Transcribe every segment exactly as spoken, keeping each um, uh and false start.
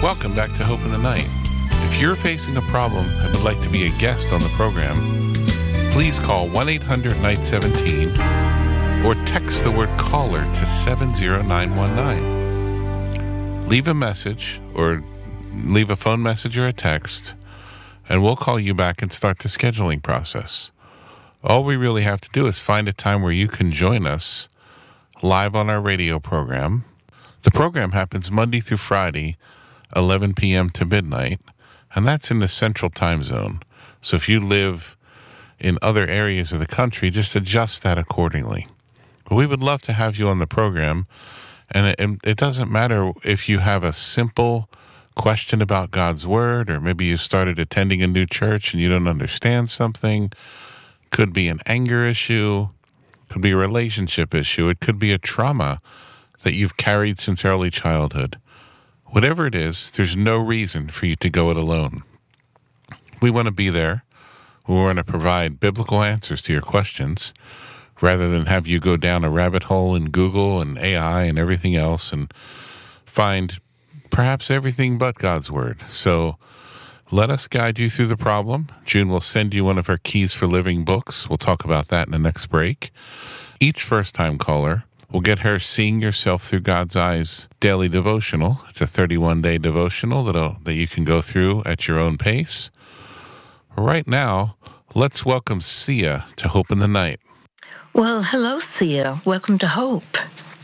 Welcome back to Hope in the Night. If you're facing a problem and would like to be a guest on the program, please call one eight hundred night seventeen or text the word caller to seven zero nine one nine. Leave a message or leave a phone message or a text, and we'll call you back and start the scheduling process. All we really have to do is find a time where you can join us live on our radio program. The program happens Monday through Friday, eleven p.m. to midnight, and that's in the Central Time Zone. So if you live in other areas of the country, just adjust that accordingly. But we would love to have you on the program, and it, it doesn't matter if you have a simple question about God's Word, or maybe you started attending a new church and you don't understand something. Could be an anger issue, could be a relationship issue, it could be a trauma that you've carried since early childhood. Whatever it is, there's no reason for you to go it alone. We want to be there. We want to provide biblical answers to your questions rather than have you go down a rabbit hole in Google and A I and everything else and find perhaps everything but God's Word. So let us guide you through the problem. June will send you one of her Keys for Living books. We'll talk about that in the next break. Each first-time caller will get her Seeing Yourself Through God's Eyes daily devotional. It's a thirty-one day devotional that'll, that you can go through at your own pace. Right now, let's welcome Sia to Hope in the Night. Well, hello, Sia. Welcome to Hope.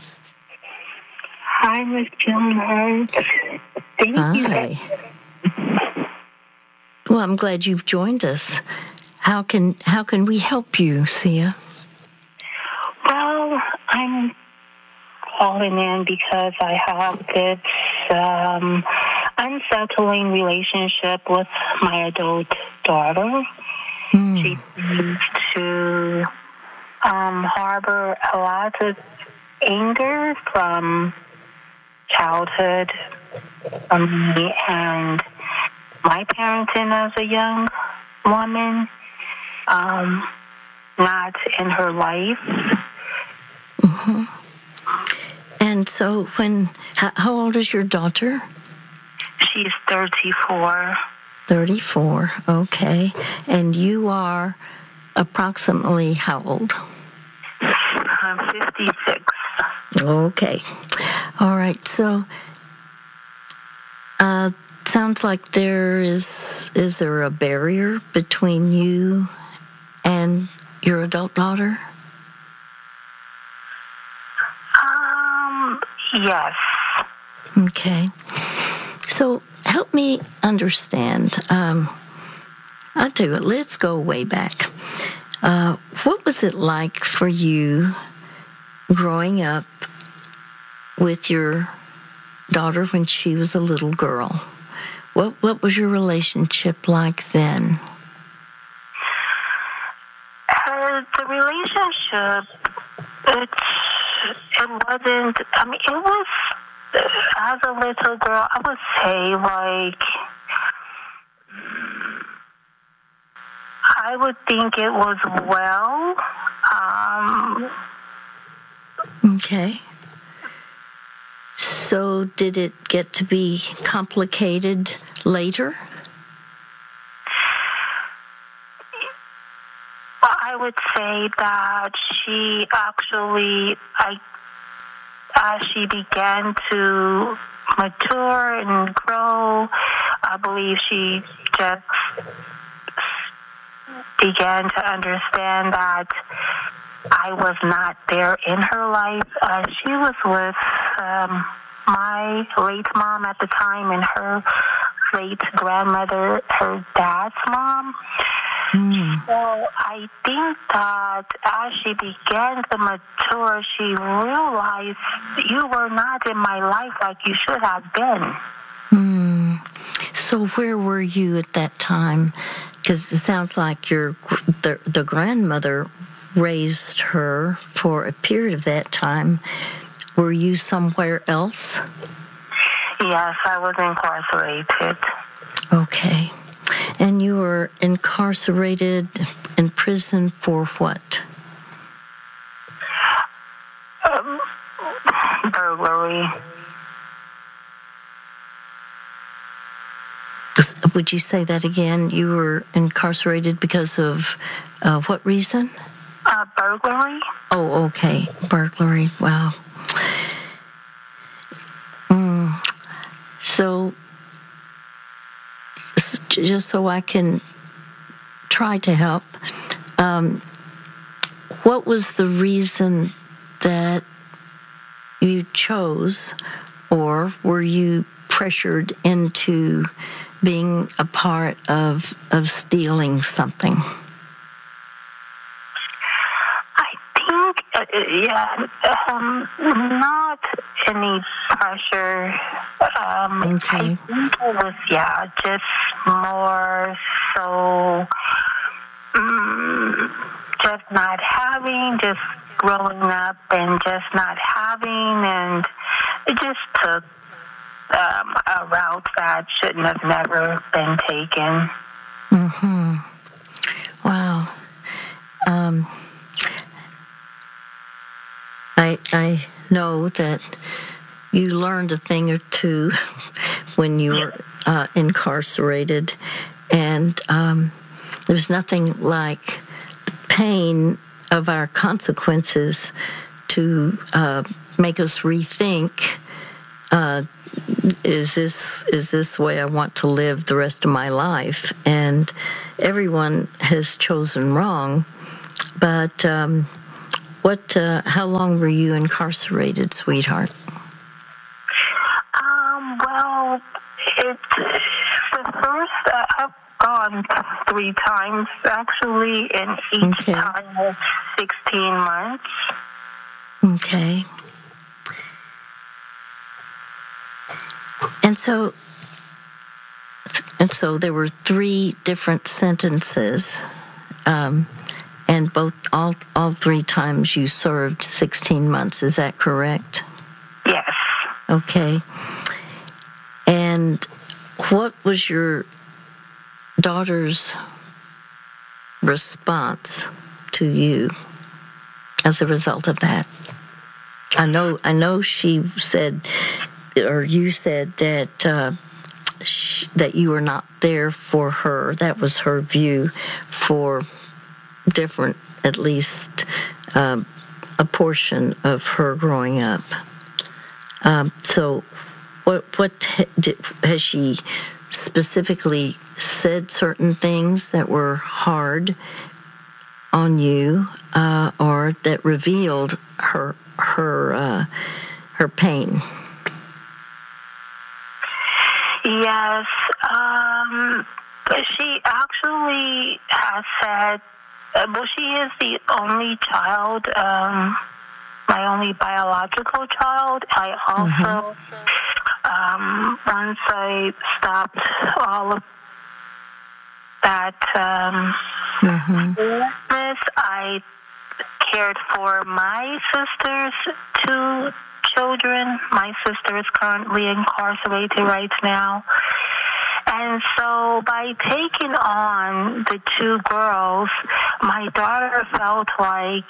Hi, Miss June. Thank Hi. you. Well, I'm glad you've joined us. How can how can we help you, Sia? Well, I'm calling in because I have this um, unsettling relationship with my adult daughter. Mm. She seems to um, harbor a lot of anger from childhood from me and my parenting as a young woman, um, not in her life. Mm-hmm. And so when, how, how old is your daughter? She's thirty-four. thirty-four, okay. And you are approximately how old? I'm fifty-six. Okay. All right. So, uh, sounds like there is, is there a barrier between you and your adult daughter? Um, yes. Okay. So help me understand. Um, I'll tell you what, let's go way back. Uh, what was it like for you growing up with your daughter when she was a little girl? What what was your relationship like then? Uh, the relationship, it's, it wasn't, I mean, it was, as a little girl, I would say, like, I would think it was well. Um, Okay. So did it get to be complicated later? I would say that she actually, I, as she began to mature and grow, I believe she just began to understand that I was not there in her life. Uh, she was with um, my late mom at the time and her late grandmother, her dad's mom. Mm. So I think that as she began to mature, she realized you were not in my life like you should have been. Mm. So where were you at that time? Because it sounds like your the, the grandmother raised her for a period of that time. Were you somewhere else? Yes, I was incarcerated. Okay. And you were incarcerated in prison for what? Um, burglary. Would you say that again? You were incarcerated because of uh, what reason? Uh, burglary. Oh, okay. Burglary. Wow. Mm. So, just so I can try to help, um, what was the reason that you chose, or were you pressured into being a part of of stealing something? I think, uh, yeah, um, not any pressure. Um, Okay. I think it was, yeah, just more so, um, just not having, just growing up and just not having, and it just took um, a route that shouldn't have never been taken. Mm-hmm. Wow. Um, I I know that you learned a thing or two when you were uh, incarcerated, and um, there's nothing like the pain of our consequences to uh, make us rethink. Uh, is this is this the way I want to live the rest of my life? And everyone has chosen wrong. But um, what? Uh, how long were you incarcerated, sweetheart? Um, well, it, the first, uh, I've gone three times, actually, and each Okay. time was sixteen months. Okay. And so, and so there were three different sentences, um, and both all all three times you served sixteen months. Is that correct? Yes. Okay. And what was your daughter's response to you as a result of that? I know, I know she said, or you said that uh, sh- that you were not there for her. That was her view for different, at least um, a portion of her growing up. Um, so, what what ha- did, has she specifically said certain things that were hard on you, uh, or that revealed her her uh, her pain? Yes. Um, she actually has said, uh, well, she is the only child, um, my only biological child. I also, mm-hmm. um, once I stopped all of that um, Mm-hmm. business, I cared for my sister's two children. My sister is currently incarcerated right now. And so by taking on the two girls, my daughter felt like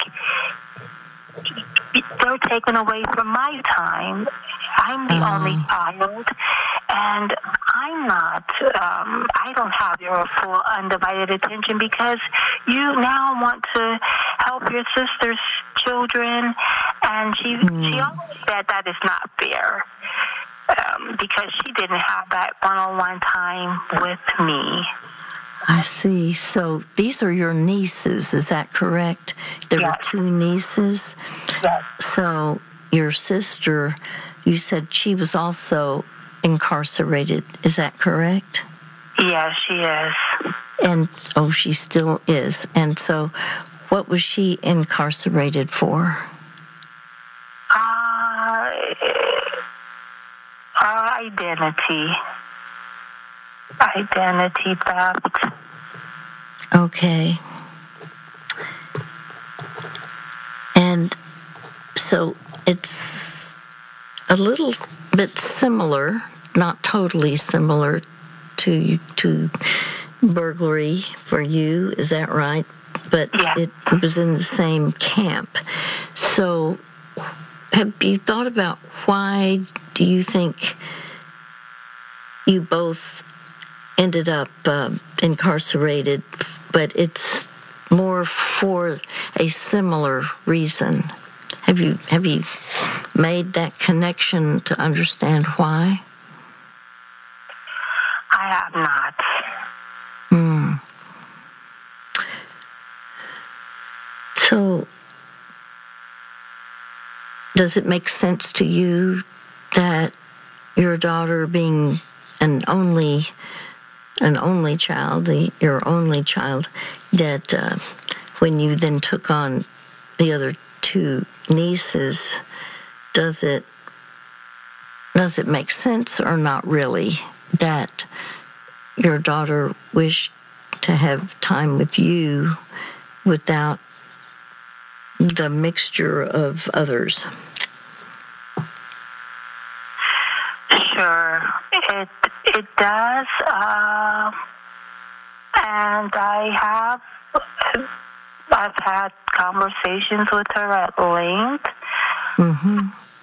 they're taken away from my time. I'm the Uh. only child, and I'm not, um, I don't have your full undivided attention because you now want to help your sister's children, and she, mm. she always said that is not fair. Um, because she didn't have that one-on-one time with me. I see. So these are your nieces, is that correct? There yes. were two nieces? Yes. So your sister, you said she was also incarcerated, is that correct? Yes, she is. And, oh, she still is. And so what was she incarcerated for? Uh... Uh, identity. Identity theft. Okay. And so it's a little bit similar, not totally similar to to burglary for you, is that right? But yeah. it was in the same camp. So have you thought about why do you think you both ended up uh, incarcerated, but it's more for a similar reason. Have you have you made that connection to understand why? I have not. Hmm. So, does it make sense to you that your daughter, being an only an only child, the, your only child, that uh, when you then took on the other two nieces, does it does it make sense or not really that your daughter wished to have time with you without the mixture of others? Sure, it it does, uh, and I have I've had conversations with her at length. Mm-hmm.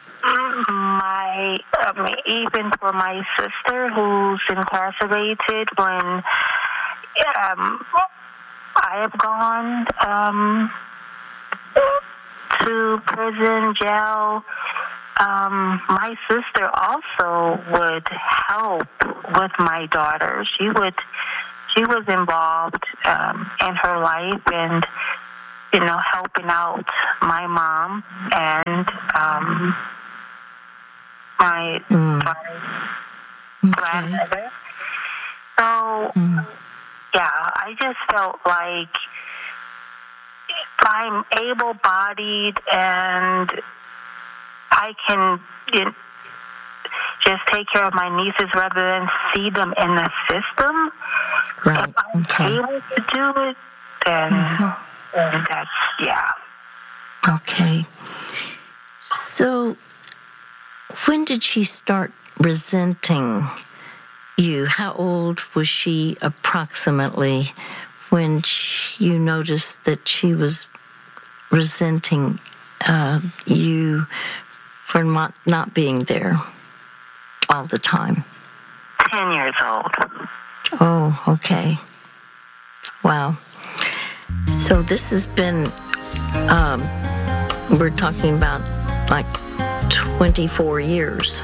My um, even for my sister who's incarcerated, when um, I have gone um, to prison, jail. Um, my sister also would help with my daughter. She would, she was involved um, in her life and, you know, helping out my mom and um, my, Mm. my Okay. grandmother. So, Mm. yeah, I just felt like I'm able-bodied and I can you know, just take care of my nieces rather than see them in the system. Right. If I'm Okay. able to do it, then, Mhm. then that's, yeah. Okay. So, when did she start resenting you? How old was she approximately when she, you noticed that she was resenting uh, you for not, not being there all the time? Ten years old. Oh, okay. Wow. So this has been, um, we're talking about like twenty-four years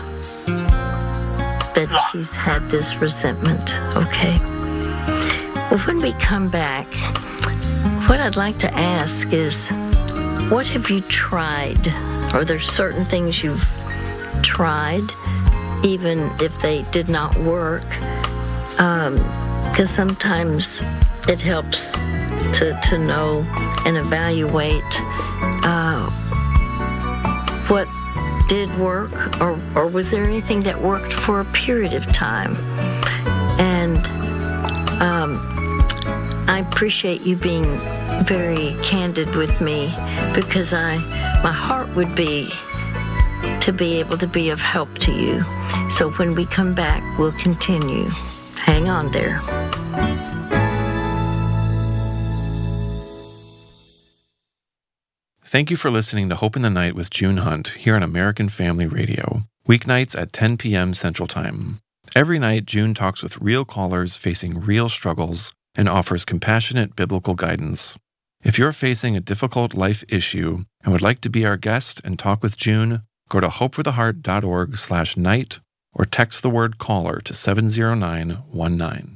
that she's had this resentment. Okay. Well, when we come back, what I'd like to ask is, what have you tried? Are there certain things you've tried, even if they did not work? Because um, sometimes it helps to, to know and evaluate uh, what did work, or, or was there anything that worked for a period of time? And um, I appreciate you being very candid with me, because I, my heart would be to be able to be of help to you. So when we come back, we'll continue. Hang on there. Thank you for listening to Hope in the Night with June Hunt here on American Family Radio, weeknights at ten p.m. Central Time. Every night, June talks with real callers facing real struggles and offers compassionate biblical guidance. If you're facing a difficult life issue and would like to be our guest and talk with June, go to hopefortheheart.org slash night or text the word caller to seven zero nine one nine.